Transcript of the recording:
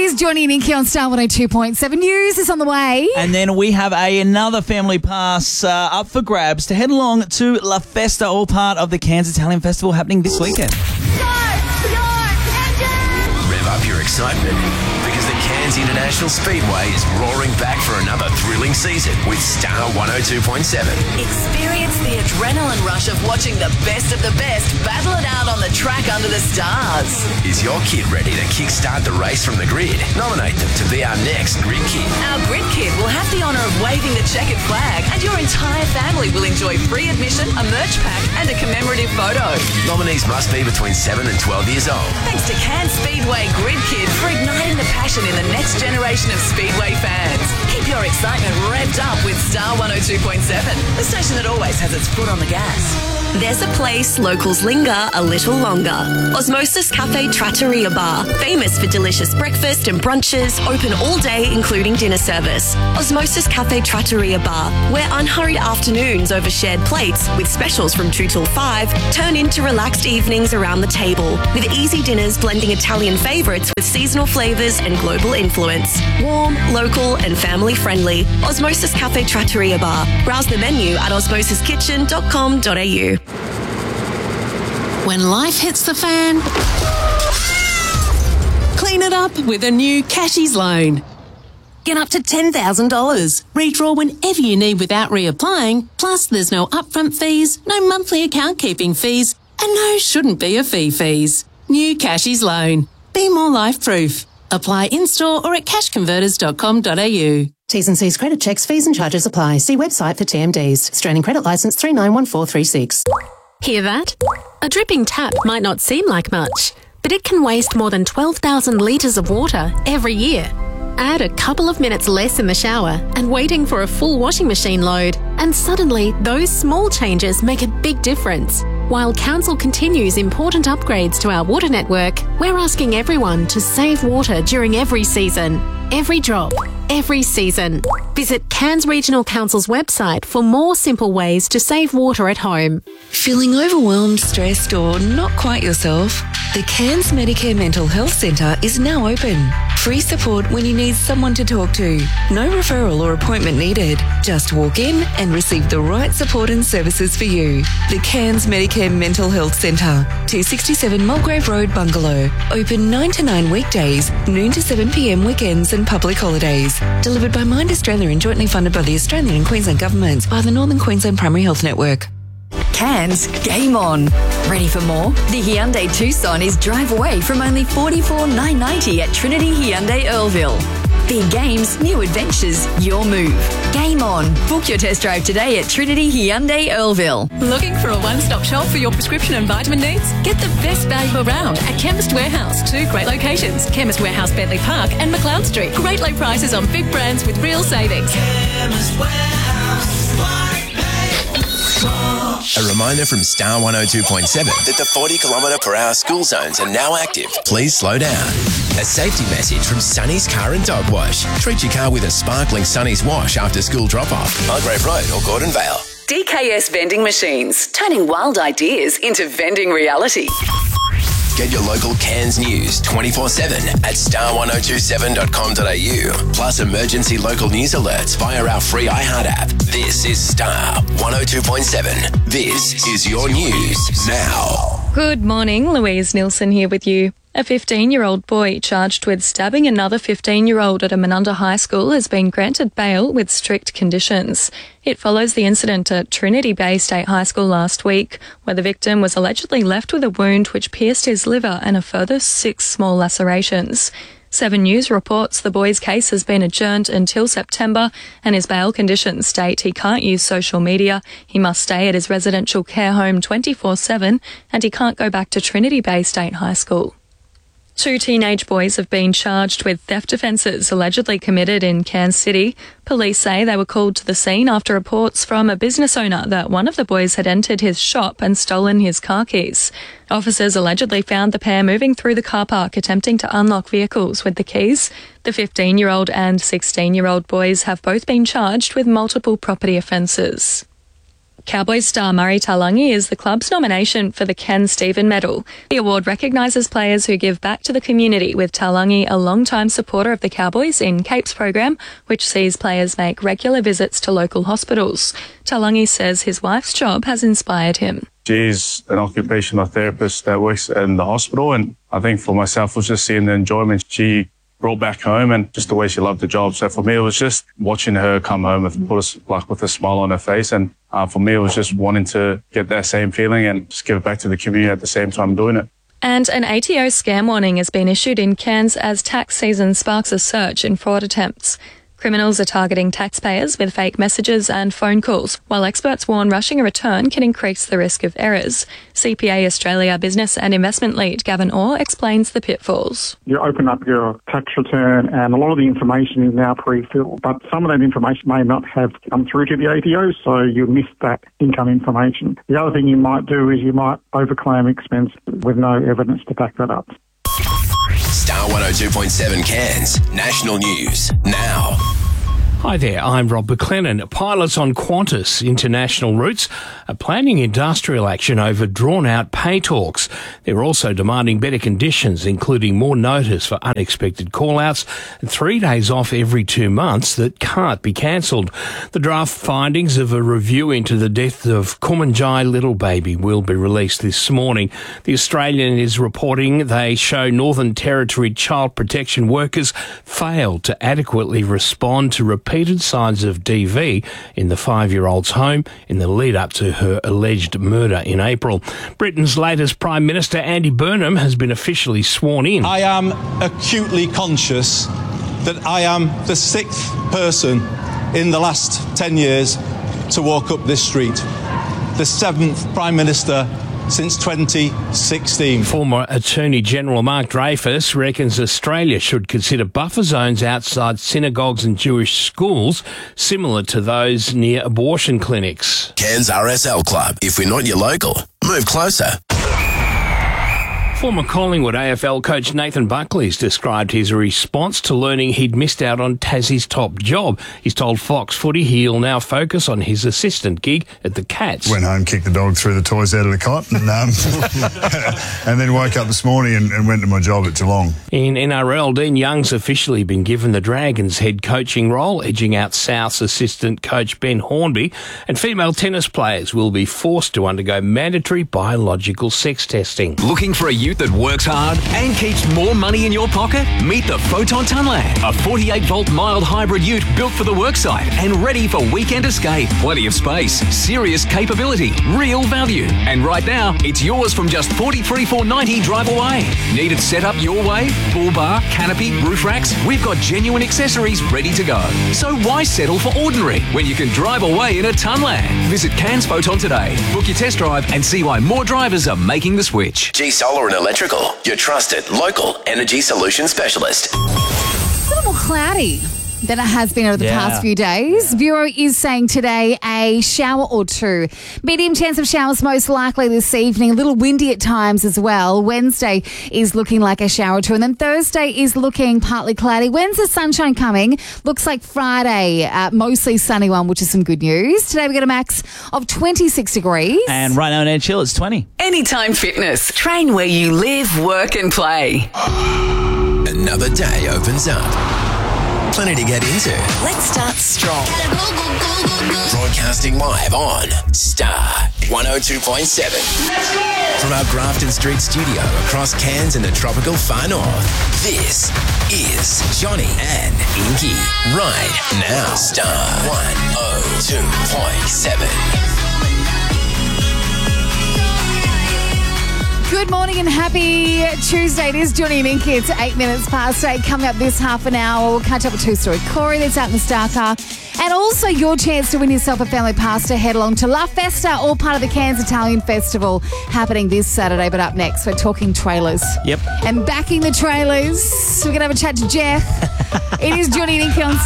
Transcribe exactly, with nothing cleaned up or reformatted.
is Johnny and Nikki on Star one oh two point seven. News is on the way. And then we have a, another family pass uh, up for grabs to head along to La Festa, all part of the Cairns Italian Festival happening this weekend. Start your engine! Rev up your excitement because the Cairns International Speedway is roaring back for another thrilling season with Star one oh two point seven. Experience the adrenaline rush of watching the best of the best battle it out on the track under the stars. Is your kid ready to kickstart the race from the grid? Nominate them to be our next Grid Kid. Our Grid Kid will have the honour of waving the checkered flag, and your entire family will enjoy free admission, a merch pack and a commemorative photo. Nominees must be between seven and twelve years old. Thanks to Cairns Speedway Grid Kid for igniting the passion in the next generation of Speedway fans. Keep your excitement revved up with Star one oh two point seven, the station that always has its foot on the gas. There's a place locals linger a little longer. Osmosis Cafe Trattoria Bar, famous for delicious breakfast and brunches, open all day including dinner service. Osmosis Cafe Trattoria Bar, where unhurried afternoons over shared plates with specials from two till five turn into relaxed evenings around the table, with easy dinners blending Italian favourites with seasonal flavours and global influence. Warm, local and family friendly. Osmosis Cafe Trattoria Bar. Browse the menu at osmosis kitchen dot com dot a u. When life hits the fan, clean it up with a new Cashies loan. Get up to ten thousand dollars. Redraw whenever you need without reapplying. Plus, there's no upfront fees, no monthly account keeping fees, and no shouldn't be a fee fees. New Cashies loan. Be more life-proof. Apply in-store or at cash converters dot com dot a u. T's and C's credit checks, fees and charges apply. See website for T M Ds. Australian Credit Licence three nine one four three six. Hear that? A dripping tap might not seem like much, but it can waste more than twelve thousand litres of water every year. Add a couple of minutes less in the shower and waiting for a full washing machine load, and suddenly those small changes make a big difference. While Council continues important upgrades to our water network, we're asking everyone to save water during every season. Every drop, every season. Visit Cairns Regional Council's website for more simple ways to save water at home. Feeling overwhelmed, stressed or not quite yourself? The Cairns Medicare Mental Health Centre is now open. Free support when you need someone to talk to. No referral or appointment needed. Just walk in and receive the right support and services for you. The Cairns Medicare Mental Health Centre, two sixty-seven Mulgrave Road, Bungalow. Open nine to nine weekdays, noon to seven p m weekends and public holidays. Delivered by Mind Australia and jointly funded by the Australian and Queensland governments by the Northern Queensland Primary Health Network. Cairns, game on. Ready for more? The Hyundai Tucson is drive away from only forty-four thousand nine hundred ninety dollars at Trinity Hyundai Earlville. Big games, new adventures, your move. Game on. Book your test drive today at Trinity Hyundai Earlville. Looking for a one-stop shop for your prescription and vitamin needs? Get the best value around at Chemist Warehouse. Two great locations, Chemist Warehouse, Bentley Park and McLeod Street. Great low prices on big brands with real savings. Chemist Warehouse, like a reminder from Star one oh two point seven that the forty kilometre per hour school zones are now active. Please slow down. A safety message from Sunny's Car and Dog Wash. Treat your car with a sparkling Sunny's wash after school drop-off. Mulgrave Road or Gordon Vale. D K S Vending Machines, turning wild ideas into vending reality. Get your local Cairns news twenty-four seven at star one oh two seven dot com dot a u. Plus emergency local news alerts via our free iHeart app. This is Star one oh two point seven. This is your news now. Good morning, Louise Nilsson here with you. A fifteen-year-old boy charged with stabbing another fifteen-year-old at a Menunda High School has been granted bail with strict conditions. It follows the incident at Trinity Bay State High School last week, where the victim was allegedly left with a wound which pierced his liver and a further six small lacerations. Seven News reports the boy's case has been adjourned until September, and his bail conditions state he can't use social media, he must stay at his residential care home twenty-four seven, and he can't go back to Trinity Bay State High School. Two teenage boys have been charged with theft offences allegedly committed in Cairns City. Police say they were called to the scene after reports from a business owner that one of the boys had entered his shop and stolen his car keys. Officers allegedly found the pair moving through the car park attempting to unlock vehicles with the keys. The fifteen-year-old and sixteen-year-old boys have both been charged with multiple property offences. Cowboys star Murray Taulagi is the club's nomination for the Ken Stephen Medal. The award recognises players who give back to the community, with Taulagi a long-time supporter of the Cowboys in CAPES program, which sees players make regular visits to local hospitals. Taulagi says his wife's job has inspired him. She's an occupational therapist that works in the hospital, and I think for myself was just seeing the enjoyment she brought back home and just the way she loved the job. So for me, it was just watching her come home with, put a, like, with a smile on her face. And uh, for me, it was just wanting to get that same feeling and just give it back to the community at the same time doing it. And an A T O scam warning has been issued in Cairns as tax season sparks a surge in fraud attempts. Criminals are targeting taxpayers with fake messages and phone calls, while experts warn rushing a return can increase the risk of errors. C P A Australia business and investment lead Gavin Orr explains the pitfalls. You open up your tax return and a lot of the information is now pre-filled, but some of that information may not have come through to the A T O, so you miss that income information. The other thing you might do is you might overclaim expense with no evidence to back that up. Star one oh two point seven Cairns National News now. Hi there, I'm Rob McLennan. Pilots on Qantas international routes are planning industrial action over drawn-out pay talks. They're also demanding better conditions, including more notice for unexpected call-outs and three days off every two months that can't be cancelled. The draft findings of a review into the death of Kumanjai Little Baby will be released this morning. The Australian is reporting they show Northern Territory child protection workers failed to adequately respond to repeated signs of D V in the five-year-old's home in the lead-up to her alleged murder in April. Britain's latest Prime Minister, Andy Burnham, has been officially sworn in. I am acutely conscious that I am the sixth person in the last ten years to walk up this street, the seventh Prime Minister since twenty sixteen. Former Attorney General Mark Dreyfus reckons Australia should consider buffer zones outside synagogues and Jewish schools, similar to those near abortion clinics. Cairns R S L Club. If we're not your local, move closer. Former Collingwood A F L coach Nathan Buckley's described his response to learning he'd missed out on Tassie's top job. He's told Fox Footy he'll now focus on his assistant gig at the Cats. Went home, kicked the dog, threw the toys out of the cot, and, um, and then woke up this morning and, and went to my job at Geelong. In N R L, Dean Young's officially been given the Dragons' head coaching role, edging out South's assistant coach Ben Hornby, and female tennis players will be forced to undergo mandatory biological sex testing. Looking for a youth that works hard and keeps more money in your pocket? Meet the Photon Tunland, a forty-eight volt mild hybrid ute built for the worksite and ready for weekend escape. Plenty of space, serious capability, real value. And right now, it's yours from just forty-three thousand four hundred ninety dollars drive away. Need it set up your way? Bull bar, canopy, roof racks? We've got genuine accessories ready to go. So why settle for ordinary when you can drive away in a Tunland? Visit Cairns Photon today. Book your test drive and see why more drivers are making the switch. G Solar and Electrical, your trusted local energy solution specialist. It's a little more cloudy than it has been over the Yeah. past few days. Bureau is saying today a shower or two. Medium chance of showers most likely this evening. A little windy at times as well. Wednesday is looking like a shower or two. And then Thursday is looking partly cloudy. When's the sunshine coming? Looks like Friday, uh, mostly sunny one, which is some good news. Today we got a max of twenty-six degrees. And right now in Ed Chill, it's twenty. Anytime Fitness. Train where you live, work and play. Another day opens up. Plenty to get into. Let's start strong. Broadcasting live on Star one oh two point seven. From our Grafton Street studio across Cairns and the tropical far north, this is Johnny and Inky. Right now, Star one oh two point seven. Good morning and happy Tuesday. It is Johnny and Inky. It's eight minutes past eight. Coming up this half an hour, we'll catch up with two-story Corey that's out in the Star Car. And also your chance to win yourself a family pass to head along to La Festa, all part of the Cairns Italian Festival happening this Saturday. But up next, we're talking trailers. Yep. And backing the trailers, we're going to have a chat to Jeff. It is Johnny and Inky on